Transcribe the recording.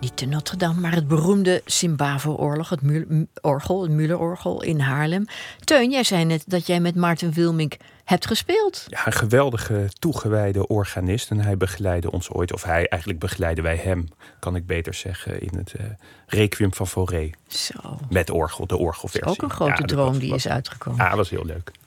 Niet de Notre Dame, maar het beroemde Zimbabwe-orgel, het Müller-orgel in Haarlem. Teun, jij zei net dat jij met Maarten Wilmink hebt gespeeld. Ja, een geweldige toegewijde organist. En hij begeleidde ons ooit, of eigenlijk begeleiden wij hem, kan ik beter zeggen, in het Requiem van Fauré. Zo. Met orgel, de orgelversie. Ook een grote droom die is uitgekomen. Ja, dat was heel leuk.